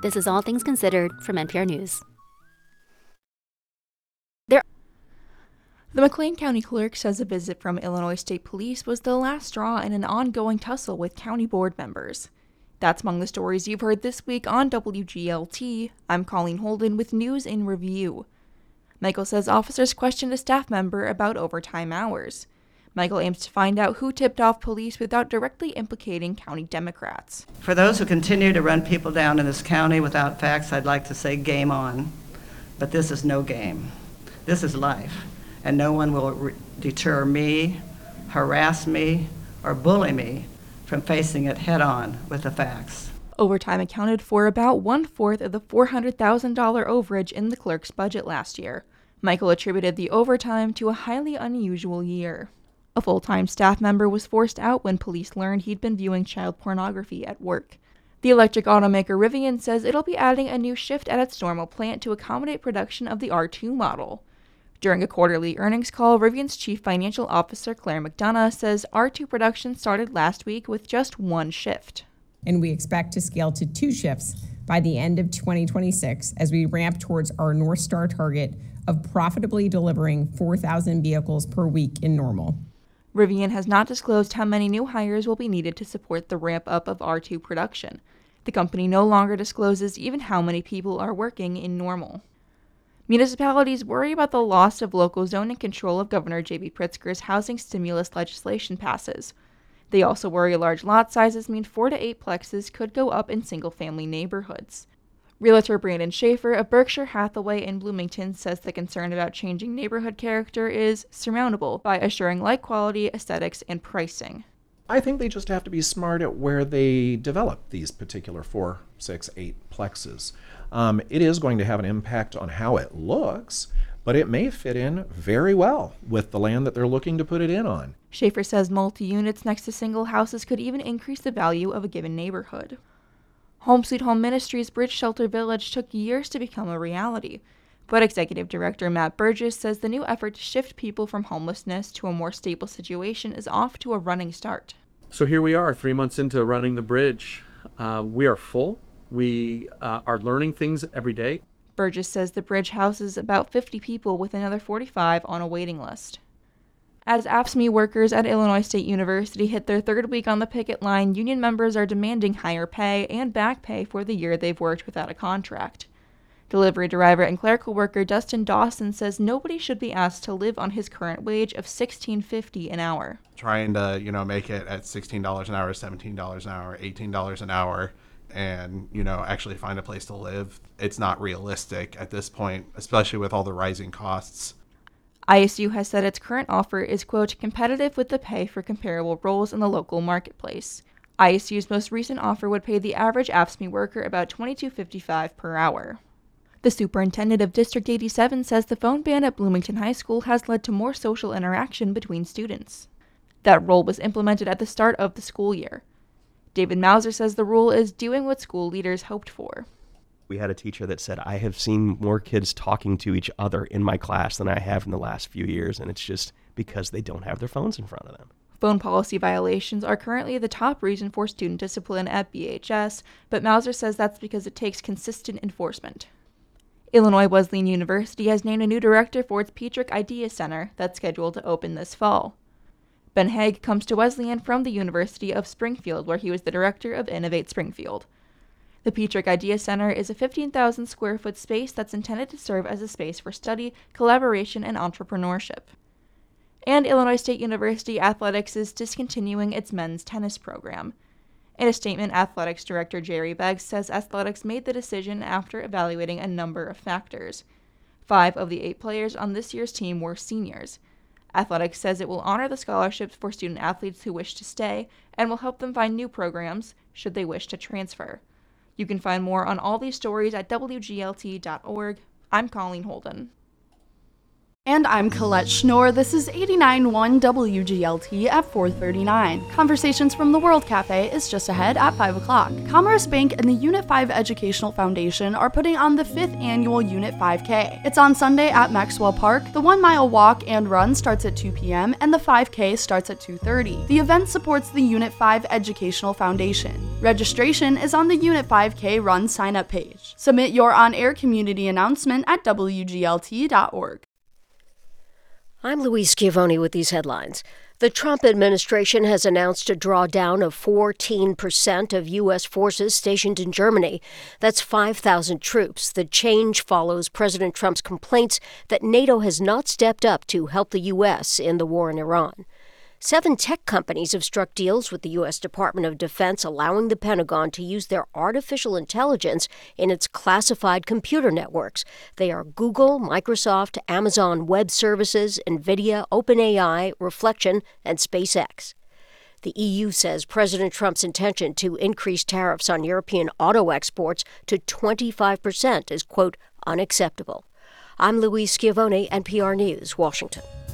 This is All Things Considered from NPR News. The McLean County Clerk says a visit from Illinois State Police was the last straw in an ongoing tussle with county board members. That's among the stories you've heard this week on WGLT. I'm Colleen Holden with News in Review. Michael says officers questioned a staff member about overtime hours. Michael aims to find out who tipped off police without directly implicating county Democrats. For those who continue to run people down in this county without facts, I'd like to say game on. But this is no game. This is life. And no one will deter me, harass me, or bully me from facing it head on with the facts. Overtime accounted for about 1/4 of the $400,000 overage in the clerk's budget last year. Michael attributed the overtime to a highly unusual year. A full-time staff member was forced out when police learned he'd been viewing child pornography at work. The electric automaker Rivian says it'll be adding a new shift at its Normal plant to accommodate production of the R2 model. During a quarterly earnings call, Rivian's chief financial officer Claire McDonough says R2 production started last week with just one shift. And we expect to scale to 2 shifts by the end of 2026 as we ramp towards our North Star target of profitably delivering 4,000 vehicles per week in Normal. Rivian has not disclosed how many new hires will be needed to support the ramp-up of R2 production. The company no longer discloses even how many people are working in Normal. Municipalities worry about the loss of local zoning control if Governor J.B. Pritzker's housing stimulus legislation passes. They also worry large lot sizes mean 4 to 8 plexes could go up in single-family neighborhoods. Realtor Brandon Schaefer of Berkshire Hathaway in Bloomington says the concern about changing neighborhood character is surmountable by assuring like-quality aesthetics and pricing. I think they just have to be smart at where they develop these particular 4, 6, 8 plexes. It is going to have an impact on how it looks, but it may fit in very well with the land that they're looking to put it in on. Schaefer says multi-units next to single houses could even increase the value of a given neighborhood. Home Sweet Home Ministries' Bridge Shelter Village took years to become a reality, but Executive Director Matt Burgess says the new effort to shift people from homelessness to a more stable situation is off to a running start. So here we are, 3 months into running the bridge. We are full. We are learning things every day. Burgess says the bridge houses about 50 people with another 45 on a waiting list. As AFSCME workers at Illinois State University hit their 3rd week on the picket line, union members are demanding higher pay and back pay for the year they've worked without a contract. Delivery driver and clerical worker Dustin Dawson says nobody should be asked to live on his current wage of $16.50 an hour. Trying to, make it at $16 an hour, $17 an hour, $18 an hour, and, actually find a place to live. It's not realistic at this point, especially with all the rising costs. ISU has said its current offer is, quote, competitive with the pay for comparable roles in the local marketplace. ISU's most recent offer would pay the average AFSCME worker about $22.55 per hour. The superintendent of District 87 says the phone ban at Bloomington High School has led to more social interaction between students. That rule was implemented at the start of the school year. David Mauser says the rule is doing what school leaders hoped for. We had a teacher that said, I have seen more kids talking to each other in my class than I have in the last few years, and it's just because they don't have their phones in front of them. Phone policy violations are currently the top reason for student discipline at BHS, but Mauser says that's because it takes consistent enforcement. Illinois Wesleyan University has named a new director for its Petrick Idea Center that's scheduled to open this fall. Ben Haig comes to Wesleyan from the University of Springfield, where he was the director of Innovate Springfield. The Petrick Idea Center is a 15,000 square foot space that's intended to serve as a space for study, collaboration, and entrepreneurship. And Illinois State University Athletics is discontinuing its men's tennis program. In a statement, Athletics Director Jerry Beggs says athletics made the decision after evaluating a number of factors. 5 of the 8 players on this year's team were seniors. Athletics says it will honor the scholarships for student athletes who wish to stay and will help them find new programs should they wish to transfer. You can find more on all these stories at WGLT.org. I'm Colleen Holden. And I'm Colette Schnorr. This is 89.1 WGLT at 4:39. Conversations from the World Cafe is just ahead at 5 o'clock. Commerce Bank and the Unit 5 Educational Foundation are putting on the 5th annual Unit 5K. It's on Sunday at Maxwell Park. The 1-mile walk and run starts at 2 p.m. and the 5K starts at 2:30. The event supports the Unit 5 Educational Foundation. Registration is on the Unit 5K Run sign-up page. Submit your on-air community announcement at WGLT.org. I'm Louise Schiavone with these headlines. The Trump administration has announced a drawdown of 14% of U.S. forces stationed in Germany. That's 5,000 troops. The change follows President Trump's complaints that NATO has not stepped up to help the U.S. in the war in Iran. 7 tech companies have struck deals with the U.S. Department of Defense, allowing the Pentagon to use their artificial intelligence in its classified computer networks. They are Google, Microsoft, Amazon Web Services, NVIDIA, OpenAI, Reflection, and SpaceX. The EU says President Trump's intention to increase tariffs on European auto exports to 25% is, quote, unacceptable. I'm Louise Schiavone, NPR News, Washington.